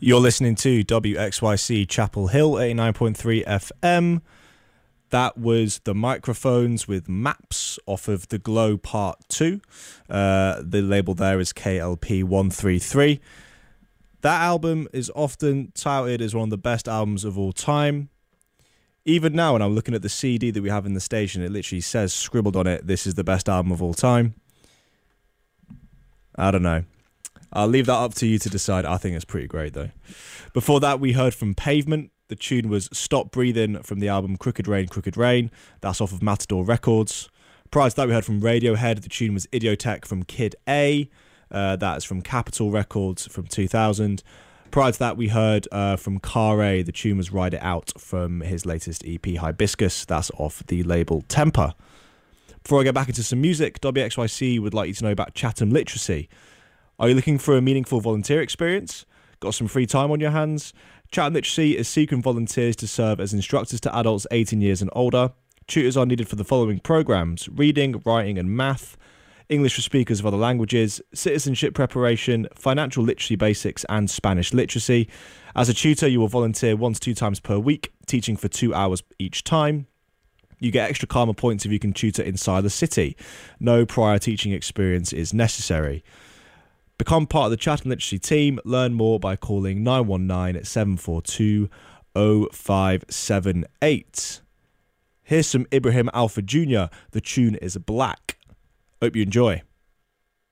You're listening to WXYC Chapel Hill 89.3 FM. That was The Microphones with Maps off of The Glow Part 2. The label there is KLP 133. That album is often touted as one of the best albums of all time. Even now, when I'm looking at the CD that we have in the station, it literally says, scribbled on it, this is the best album of all time. I don't know. I'll leave that up to you to decide. I think it's pretty great, though. Before that, we heard from Pavement. The tune was Stop Breathing from the album Crooked Rain, Crooked Rain. That's off of Matador Records. Prior to that, we heard from Radiohead. The tune was Idiotech from Kid A. That is from Capitol Records from 2000. Prior to that, we heard from Kare. The tune was Ride It Out from his latest EP, Hibiscus. That's off the label Temper. Before I get back into some music, WXYC would like you to know about Chatham Literacy. Are you looking for a meaningful volunteer experience? Got some free time on your hands? Chatham Literacy is seeking volunteers to serve as instructors to adults 18 years and older. Tutors are needed for the following programs: reading, writing and math, English for speakers of other languages, citizenship preparation, financial literacy basics and Spanish literacy. As a tutor, you will volunteer 1 to 2 times per week, teaching for 2 hours each time. You get extra karma points if you can tutor inside the city. No prior teaching experience is necessary. Become part of the Chatham Literacy team. Learn more by calling 919 742 0578. Here's some Ibrahim Alpha Jr. The tune is Black. Hope you enjoy.